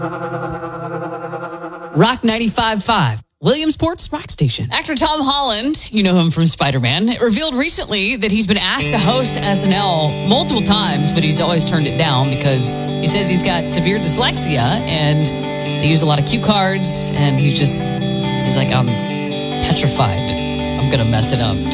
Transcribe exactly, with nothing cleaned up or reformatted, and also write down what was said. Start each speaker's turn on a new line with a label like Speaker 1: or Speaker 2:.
Speaker 1: Rock ninety-five point five. Williamsport's rock station. Actor Tom Holland, you know him from Spider-Man, revealed recently that he's been asked to host S N L multiple times, but he's always turned it down because he says he's got severe dyslexia and they use a lot of cue cards, and he's just, he's like, I'm petrified that I'm going to mess it up.